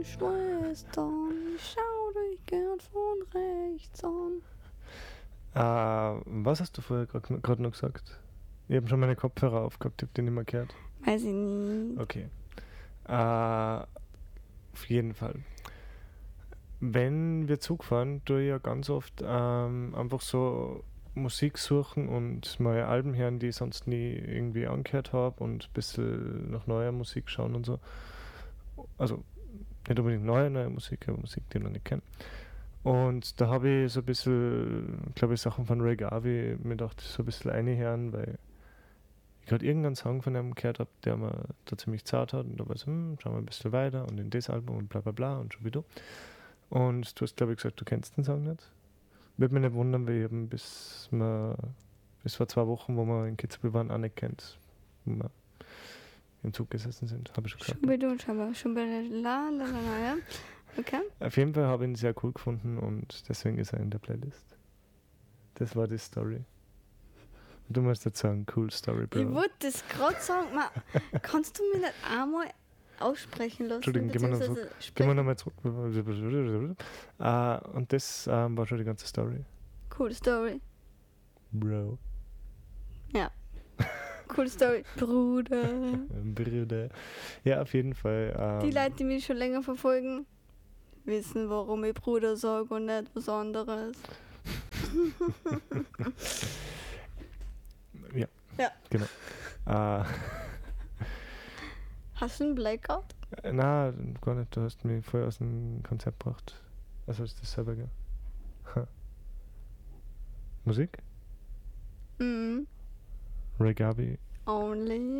Schwestern, ich schau dich gern von rechts an. Was hast du vorher gerade noch gesagt? Ich habe schon meine Kopfhörer aufgehabt, ich habe die nicht mehr gehört. Weiß ich nicht. Okay. Auf jeden Fall. Wenn wir Zug fahren, tue ich ja ganz oft einfach so Musik suchen und neue Alben hören, die ich sonst nie irgendwie angehört habe und ein bisschen nach neuer Musik schauen und so. Also nicht unbedingt neue Musik, aber Musik, die ich noch nicht kenne. Und da habe ich so ein bisschen, glaube ich, Sachen von Ray Garvey mir gedacht, so ein bisschen reinhören, weil ich gerade irgendeinen Song von ihm gehört habe, der mir da ziemlich zart hat und da war so, schauen wir ein bisschen weiter und in das Album und bla bla bla und schon wieder. Und du hast, glaube ich, gesagt, du kennst den Song nicht. Würde mich nicht wundern, weil ich eben bis vor 2 Wochen, wo wir in Kitzbühel waren, auch nicht kennt, wo wir im Zug gesessen sind, habe ich schon gesagt. Ja. Okay. Auf jeden Fall habe ich ihn sehr cool gefunden und deswegen ist er in der Playlist. Das war die Story. Du musst jetzt sagen, cool Story, Bro. Ich wollte das gerade sagen, kannst du mir nicht einmal aussprechen lassen? Entschuldigung, gehen wir nochmal zurück. Und das war schon die ganze Story. Cool Story. Bro. Ja. Cool Story. Bruder. Bruder. Ja, auf jeden Fall. Die Leute, die mich schon länger verfolgen, wissen, warum ich Bruder sage und nicht was anderes. Ja. Genau. Hast du einen Blackout? Nein, gar nicht. Du hast mich voll aus dem Konzept gebracht. Also ist das selber, gell? Musik? Mhm. Ray Garvey. Only